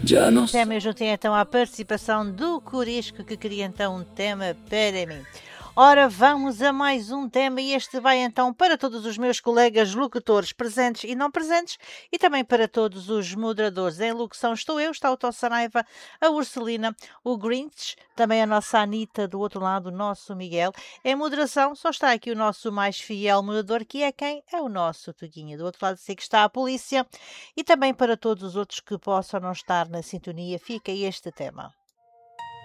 Já não Tema eu juntei então a participação do Corisco, que queria então um tema para mim. Ora, vamos a mais um tema e este vai então para todos os meus colegas locutores presentes e não presentes e também para todos os moderadores. Em locução estou eu, está o Tó Saraiva, a Ursulina, o Grinch, também a nossa Anitta, do outro lado o nosso Miguel. Em moderação só está aqui o nosso mais fiel moderador, que é quem? É o nosso Tuguinho. Do outro lado sei que está a polícia e também para todos os outros que possam não estar na sintonia, fica este tema.